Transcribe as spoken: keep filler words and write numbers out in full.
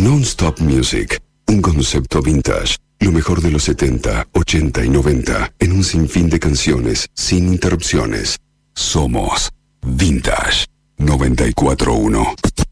Non-Stop Music, un concepto vintage. Lo mejor de los setenta, ochenta y noventa en un sinfín de canciones sin interrupciones. Somos Vintage noventa y cuatro punto uno.